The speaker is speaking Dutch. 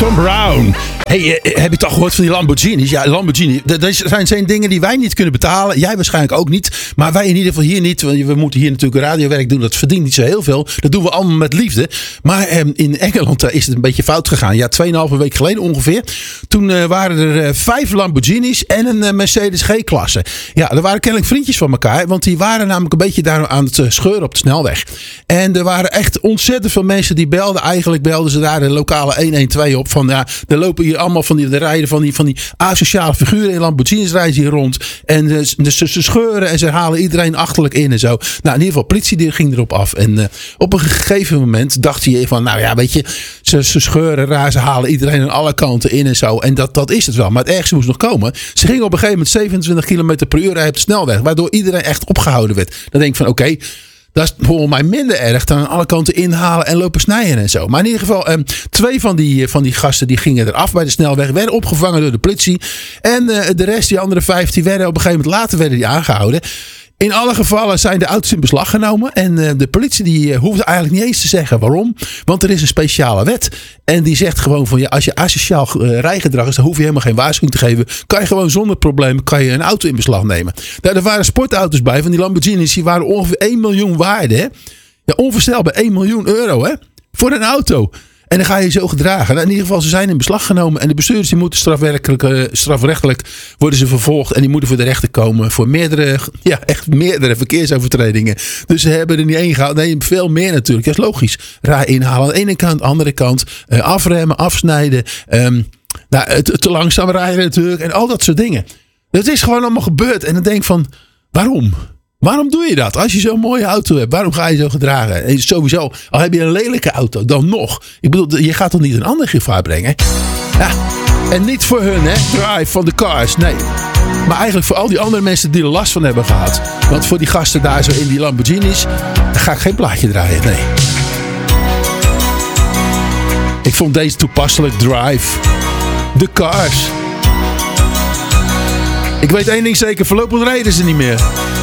Tom Brown. Hey, heb je toch gehoord van die Lamborghinis? Ja, Lamborghini. Dat zijn dingen die wij niet kunnen betalen. Jij waarschijnlijk ook niet. Maar wij in ieder geval hier niet. Want we moeten hier natuurlijk radiowerk doen. Dat verdient niet zo heel veel. Dat doen we allemaal met liefde. Maar in Engeland is het een beetje fout gegaan. Ja, 2,5 week geleden ongeveer. Toen waren er 5 Lamborghinis en een Mercedes G-klasse. Ja, er waren kennelijk vriendjes van elkaar. Want die waren namelijk een beetje daar aan het scheuren op de snelweg. En er waren echt ontzettend veel mensen die belden. Eigenlijk belden ze daar de lokale 112 op. Van ja, er lopen hier allemaal van die rijden van die asociale figuren in Lamborghinis rijden hier rond. En ze scheuren en ze halen iedereen achterlijk in en zo. Nou, in ieder geval, politie die ging erop af. En op een gegeven moment dacht hij van, nou ja, weet je, ze scheuren raar, ze halen iedereen aan alle kanten in en zo. En dat is het wel. Maar het ergste moest nog komen. Ze gingen op een gegeven moment 27 km per uur rijden op de snelweg. Waardoor iedereen echt opgehouden werd. Dan denk ik van, oké, dat is volgens mij minder erg dan aan alle kanten inhalen en lopen snijden en zo. Maar in ieder geval, 2 van die gasten die gingen eraf bij de snelweg. Werden opgevangen door de politie. En de rest, die andere 5, die werden op een gegeven moment later werden die aangehouden. In alle gevallen zijn de auto's in beslag genomen. En de politie die hoeft eigenlijk niet eens te zeggen waarom. Want er is een speciale wet. En die zegt gewoon van ja, als je asociaal rijgedrag is, dan hoef je helemaal geen waarschuwing te geven. Kan je gewoon zonder problemen een auto in beslag nemen. Daar, er waren sportauto's bij van die Lamborghinis. Die waren ongeveer 1 miljoen waarde. Hè? Ja, onvoorstelbaar 1 miljoen euro hè? Voor een auto. En dan ga je zo gedragen. Nou, in ieder geval, ze zijn in beslag genomen. En de bestuurders die moeten strafrechtelijk worden ze vervolgd. En die moeten voor de rechter komen voor meerdere verkeersovertredingen. Dus ze hebben er niet één gehaald. Nee, veel meer natuurlijk. Dat is logisch. Raar inhalen aan de ene kant, andere kant. Afremmen, afsnijden. Te langzaam rijden natuurlijk. En al dat soort dingen. Dat is gewoon allemaal gebeurd. En dan denk ik van, waarom? Waarom doe je dat? Als je zo'n mooie auto hebt, waarom ga je zo gedragen? En sowieso, al heb je een lelijke auto, dan nog. Ik bedoel, je gaat toch niet een ander gevaar brengen? Ja, en niet voor hun, hè? Drive van de Cars, nee. Maar eigenlijk voor al die andere mensen die er last van hebben gehad. Want voor die gasten daar zo in die Lamborghinis, daar ga ik geen plaatje draaien, nee. Ik vond deze toepasselijk, Drive. De Cars. Ik weet één ding zeker, voorlopig rijden ze niet meer.